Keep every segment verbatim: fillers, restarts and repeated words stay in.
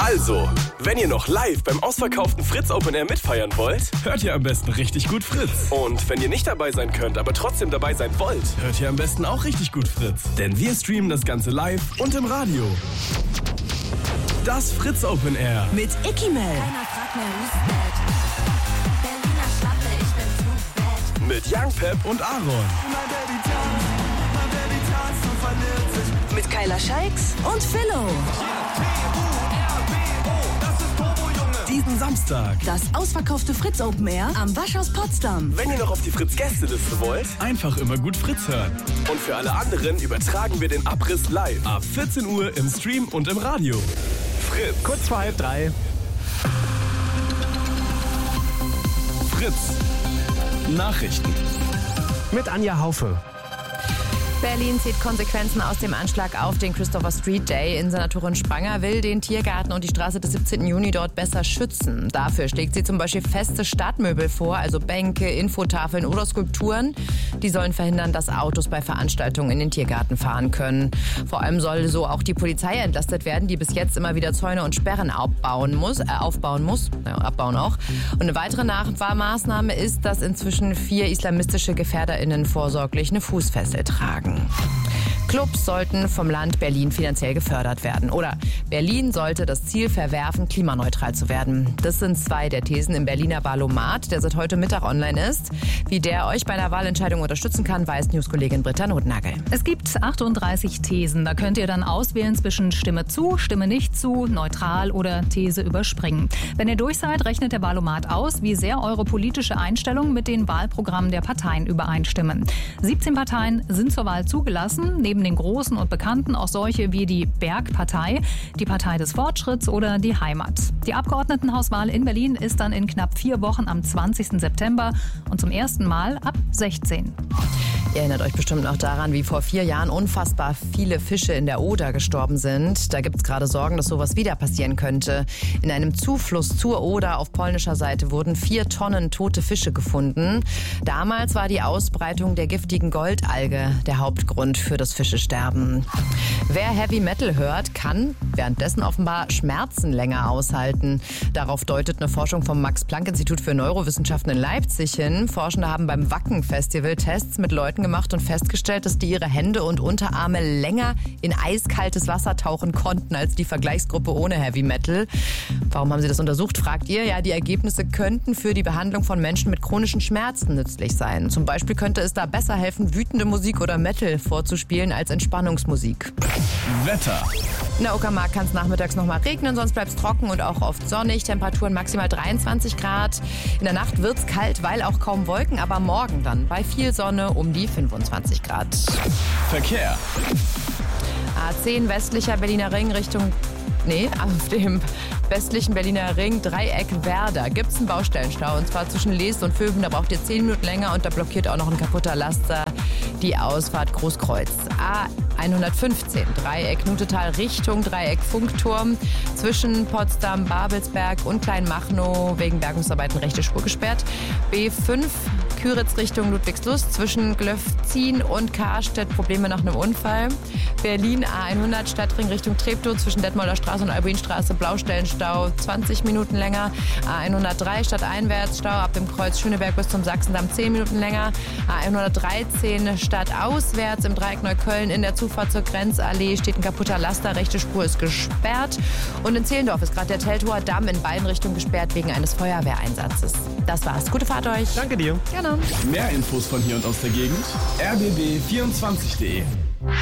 Also, wenn ihr noch live beim ausverkauften Fritz Open Air mitfeiern wollt, hört ihr am besten richtig gut Fritz. Und wenn ihr nicht dabei sein könnt, aber trotzdem dabei sein wollt, hört ihr am besten auch richtig gut Fritz. Denn wir streamen das Ganze live und im Radio. Das Fritz Open Air. Mit Icky Mel. Keiner fragt mehr, who's bad. Berliner Schlappe, ich bin too bad. Mit Young Pep und Aaron. Mein Baby tanzt, mein Baby tanzt und verliert sich. Mit Kyla Scheiks und Philo. Diesen Samstag. Das ausverkaufte Fritz Open Air am Waschhaus Potsdam. Wenn ihr noch auf die Fritz-Gästeliste wollt, einfach immer gut Fritz hören. Und für alle anderen übertragen wir den Abriss live. Ab vierzehn Uhr im Stream und im Radio. Fritz. Kurz vor halb drei. Fritz. Nachrichten. Mit Anja Haufe. Berlin zieht Konsequenzen aus dem Anschlag auf den Christopher Street Day. Innensenatorin Spranger will den Tiergarten und die Straße des siebzehnten Juni dort besser schützen. Dafür schlägt sie zum Beispiel feste Stadtmöbel vor, also Bänke, Infotafeln oder Skulpturen. Die sollen verhindern, dass Autos bei Veranstaltungen in den Tiergarten fahren können. Vor allem soll so auch die Polizei entlastet werden, die bis jetzt immer wieder Zäune und Sperren aufbauen muss. Äh, aufbauen muss, ja, abbauen auch. Und eine weitere Nachmaßnahme ist, dass inzwischen vier islamistische GefährderInnen vorsorglich eine Fußfessel tragen. Clubs sollten vom Land Berlin finanziell gefördert werden. Oder Berlin sollte das Ziel verwerfen, klimaneutral zu werden. Das sind zwei der Thesen im Berliner Wahlomat, der seit heute Mittag online ist. Wie der euch bei einer Wahlentscheidung unterstützen kann, weiß Newskollegin Britta Notnagel. Es gibt achtunddreißig Thesen. Da könnt ihr dann auswählen zwischen Stimme zu, Stimme nicht zu, neutral oder These überspringen. Wenn ihr durch seid, rechnet der Wahlomat aus, wie sehr eure politische Einstellung mit den Wahlprogrammen der Parteien übereinstimmen. siebzehn Parteien sind zur Wahl zugelassen. Neben den großen und bekannten auch solche wie die Bergpartei, die Partei des Fortschritts oder die Heimat. Die Abgeordnetenhauswahl in Berlin ist dann in knapp vier Wochen am zwanzigsten September und zum ersten Mal ab sechzehn. Ihr erinnert euch bestimmt noch daran, wie vor vier Jahren unfassbar viele Fische in der Oder gestorben sind. Da gibt es gerade Sorgen, dass sowas wieder passieren könnte. In einem Zufluss zur Oder auf polnischer Seite wurden vier Tonnen tote Fische gefunden. Damals war die Ausbreitung der giftigen Goldalge der Hauptgrund für das Fischesterben. Wer Heavy Metal hört, kann währenddessen offenbar Schmerzen länger aushalten. Darauf deutet eine Forschung vom Max-Planck-Institut für Neurowissenschaften in Leipzig hin. Forschende haben beim Wacken-Festival Tests mit Leuten gemacht und festgestellt, dass die ihre Hände und Unterarme länger in eiskaltes Wasser tauchen konnten als die Vergleichsgruppe ohne Heavy Metal. Warum haben sie das untersucht, fragt ihr? Ja, die Ergebnisse könnten für die Behandlung von Menschen mit chronischen Schmerzen nützlich sein. Zum Beispiel könnte es da besser helfen, wütende Musik oder Metal vorzuspielen als Entspannungsmusik. Wetter. In der Uckermark kann es nachmittags noch mal regnen, sonst bleibt es trocken und auch oft sonnig. Temperaturen maximal dreiundzwanzig Grad. In der Nacht wird es kalt, weil auch kaum Wolken, aber morgen dann bei viel Sonne um die fünfundzwanzig Grad. Verkehr. A zehn westlicher Berliner Ring Richtung... Nee, auf dem westlichen Berliner Ring, Dreieck Werder, gibt es einen Baustellenstau. Und zwar zwischen Leest und Vöben, da braucht ihr zehn Minuten länger und da blockiert auch noch ein kaputter Laster die Ausfahrt Großkreuz. A hundertfünfzehn, Dreieck Nutetal Richtung Dreieck Funkturm. Zwischen Potsdam, Babelsberg und Kleinmachnow wegen Bergungsarbeiten rechte Spur gesperrt. B fünf, Küritz Richtung Ludwigslust. Zwischen Glöfzin und Karstedt Probleme nach einem Unfall. Berlin A hundert, Stadtring Richtung Treptow. Zwischen Detmolder Straße und Albuinstraße Blaustellenstau zwanzig Minuten länger. A hundertdrei stadteinwärts Stau ab dem Kreuz Schöneberg bis zum Sachsendamm zehn Minuten länger. A hundertdreizehn stadtauswärts im Dreieck Neukölln in der Zufahrt zur Grenzallee steht ein kaputter Laster. Rechte Spur ist gesperrt. Und in Zehlendorf ist gerade der Teltower Damm in beiden Richtungen gesperrt wegen eines Feuerwehreinsatzes. Das war's. Gute Fahrt euch. Danke dir. Gerne. Mehr Infos von hier und aus der Gegend. r b b vierundzwanzig punkt de.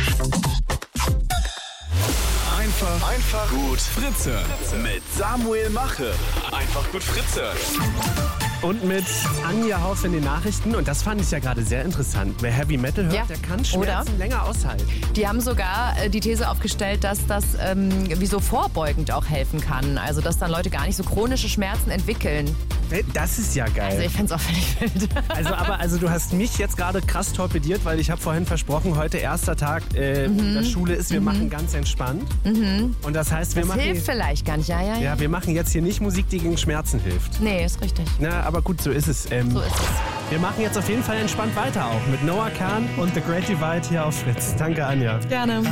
Einfach, einfach gut Fritz hören. Mit Samuel Mache. Einfach gut Fritz hören. Und mit Anja Haufe in den Nachrichten. Und das fand ich ja gerade sehr interessant. Wer Heavy Metal hört, Ja. der kann Schmerzen Oder? länger aushalten. Die haben sogar äh, die These aufgestellt, dass das ähm, wie so vorbeugend auch helfen kann. Also, dass dann Leute gar nicht so chronische Schmerzen entwickeln. Das ist ja geil. Also, ich find's auch völlig wild. Also, aber also du hast mich jetzt gerade krass torpediert, weil ich habe vorhin versprochen, heute erster Tag äh, in der Schule ist, wir machen ganz entspannt. Mhm. Und das heißt, wir Das machen hilft vielleicht gar nicht. Ja, ja, ja. ja, wir machen jetzt hier nicht Musik, die gegen Schmerzen hilft. Nee, ist richtig. Na, aber gut, so ist es. Ähm, So ist es. Wir machen jetzt auf jeden Fall entspannt weiter auch mit Noah Kahn und The Great Divide hier auf Fritz. Danke, Anja. Gerne.